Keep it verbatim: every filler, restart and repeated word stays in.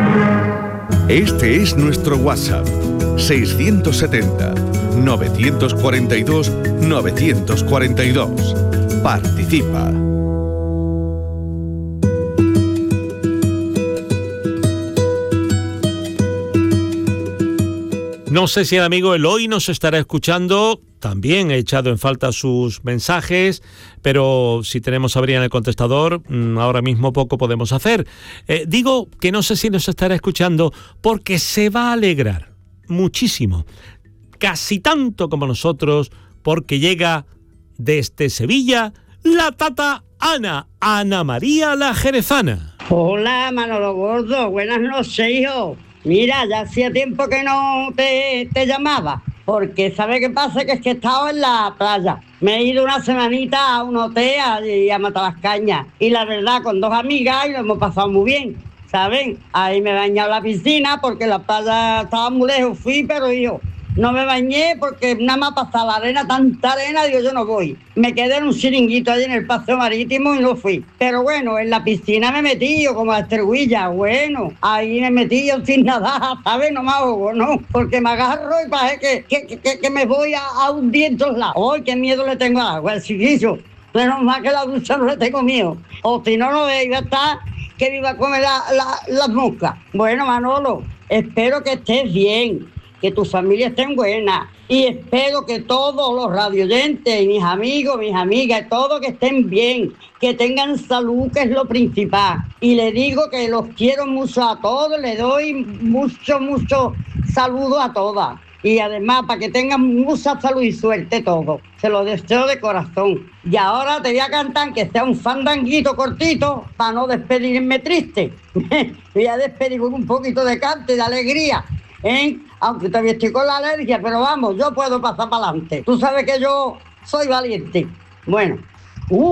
Este es nuestro WhatsApp, seiscientos setenta, novecientos cuarenta y dos, novecientos cuarenta y dos. Participa. No sé si el amigo Eloy nos estará escuchando. También he echado en falta sus mensajes, pero si tenemos a Brian en el contestador, ahora mismo poco podemos hacer. Eh, digo que no sé si nos estará escuchando porque se va a alegrar muchísimo, casi tanto como nosotros, porque llega desde Sevilla la tata Ana, Ana María la Jerezana. Hola, Manolo Gordo, buenas noches, hijo. Mira, ya hacía tiempo que no te, te llamaba, porque ¿sabes qué pasa? Que es que he estado en la playa. Me he ido una semanita a un hotel y a Matalascaña. Y la verdad, con dos amigas y lo hemos pasado muy bien, ¿saben? Ahí me he bañado en la piscina porque la playa estaba muy lejos. Fui, pero yo no me bañé porque nada más pasaba la arena, tanta arena, digo, yo no voy. Me quedé en un chiringuito allí en el paseo marítimo y no fui. Pero bueno, en la piscina me metí yo como a esterguilla, bueno, ahí me metí yo sin nadar, ¿sabes? No me ahogo, ¿no? Porque me agarro y parece que, que, que, que me voy a, a hundir en todos lados. ¡Ay, qué miedo le tengo al agua, el chiquillo! Menos mal que la ducha no le tengo miedo. O si no, no iba a estar que me iba a comer la, la, las moscas. Bueno, Manolo, espero que estés bien, que tu familia esté buena y espero que todos los radioyentes y mis amigos, mis amigas, todos que estén bien, que tengan salud, que es lo principal. Y le digo que los quiero mucho a todos, le doy mucho, mucho saludo a todas. Y además, para que tengan mucha salud y suerte todos. Se lo deseo de corazón. Y ahora te voy a cantar que sea un fandanguito cortito para no despedirme triste. Me voy a despedir con un poquito de cante, de alegría. ¿Eh? Aunque todavía estoy con la alergia, pero vamos, yo puedo pasar para adelante. Tú sabes que yo soy valiente. Bueno,